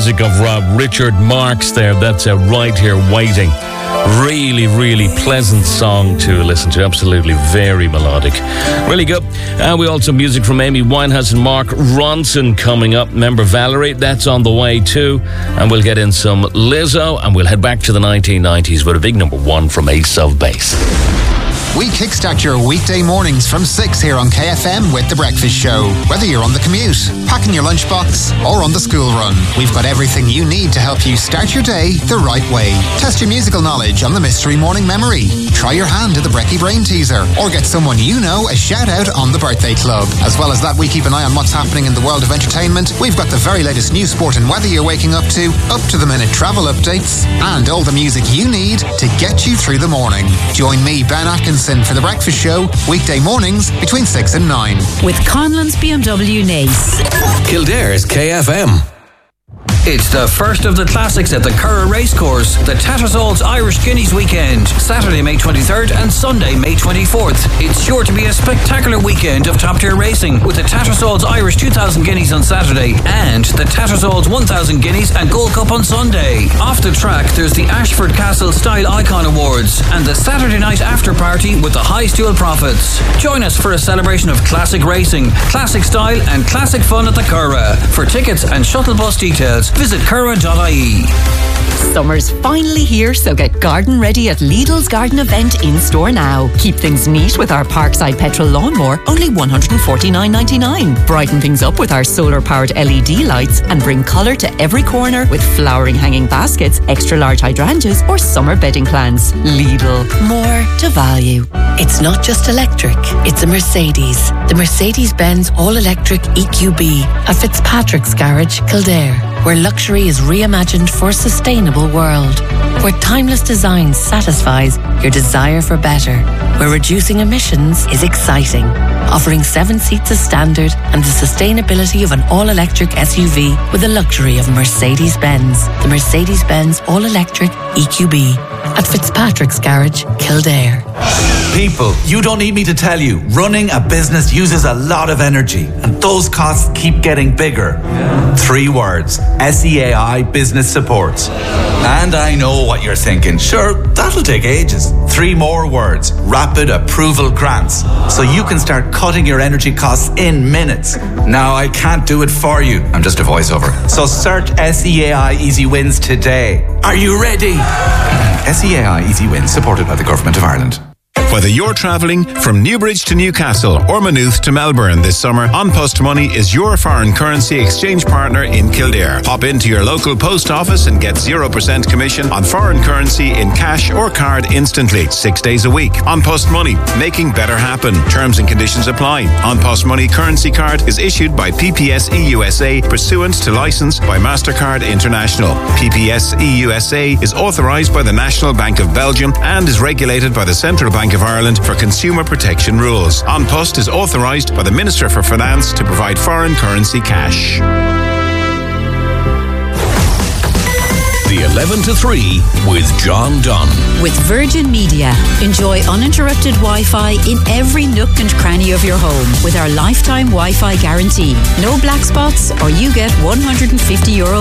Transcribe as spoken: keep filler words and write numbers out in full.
music of Rob Richard Marx there. That's uh, Right Here Waiting. Really, really pleasant song to listen to. Absolutely very melodic. Really good. And uh, we also have music from Amy Winehouse and Mark Ronson coming up. Remember Valerie? That's on the way too. And we'll get in some Lizzo, and we'll head back to the nineteen nineties with a big number one from Ace of Base. We kickstart your weekday mornings from six here on K F M with The Breakfast Show. Whether you're on the commute, packing your lunchbox, or on the school run, we've got everything you need to help you start your day the right way. Test your musical knowledge on the Mystery Morning Memory. Try your hand at the Brecky Brain Teaser, or get someone you know a shout out on the Birthday Club. As well as that, we keep an eye on what's happening in the world of entertainment. We've got the very latest news, sport and weather you're waking up to, up to the minute travel updates, and all the music you need to get you through the morning. Join me, Ben Atkinson, for The Breakfast Show, weekday mornings between six and nine. With Conlon's B M W Nace. Kildare's K F M. It's the first of the classics at the Curragh Racecourse, the Tattersalls Irish Guineas Weekend, Saturday, May twenty-third and Sunday, May twenty-fourth. It's sure to be a spectacular weekend of top-tier racing, with the Tattersalls Irish two thousand Guineas on Saturday and the Tattersalls one thousand Guineas and Gold Cup on Sunday. Off the track, there's the Ashford Castle Style Icon Awards and the Saturday night after party with the High Stool Profits. Join us for a celebration of classic racing, classic style and classic fun at the Curragh. For tickets and shuttle bus details, visit curragh dot I E. Summer's finally here, so get garden ready at Lidl's Garden Event in store now. Keep things neat with our Parkside Petrol Lawnmower, only one hundred forty-nine ninety-nine. Brighten things up with our solar-powered L E D lights and bring colour to every corner with flowering hanging baskets, extra-large hydrangeas or summer bedding plants. Lidl, more to value. It's not just electric, it's a Mercedes. The Mercedes-Benz all-electric E Q B at Fitzpatrick's Garage, Kildare, where luxury is reimagined for a sustainable world, where timeless design satisfies your desire for better, where reducing emissions is exciting, offering seven seats as standard and the sustainability of an all-electric S U V with the luxury of Mercedes-Benz. The Mercedes-Benz all-electric E Q B at Fitzpatrick's Garage, Kildare. People, you don't need me to tell you, running a business uses a lot of energy, and those costs keep getting bigger. Yeah. Three words: S E A I Business Support. And I know what you're thinking. Sure, that'll take ages. Three more words: Rapid Approval Grants. So you can start cutting your energy costs in minutes. Now, I can't do it for you. I'm just a voiceover. So search S E A I Easy Wins today. Are you ready? S E A I Easy Wins, supported by the Government of Ireland. Whether you're travelling from Newbridge to Newcastle or Maynooth to Melbourne this summer, An Post Money is your foreign currency exchange partner in Kildare. Pop into your local post office and get zero percent commission on foreign currency in cash or card instantly, six days a week. An Post Money, making better happen. Terms and conditions apply. An Post Money currency card is issued by P P S E U S A pursuant to licence by MasterCard International. P P S E U S A is authorised by the National Bank of Belgium and is regulated by the Central Bank of Ireland for consumer protection rules. An Post is authorised by the Minister for Finance to provide foreign currency cash. The eleven to three with John Dunn. With Virgin Media, enjoy uninterrupted Wi-Fi in every nook and cranny of your home with our lifetime Wi-Fi guarantee. No black spots, or you get one hundred fifty euro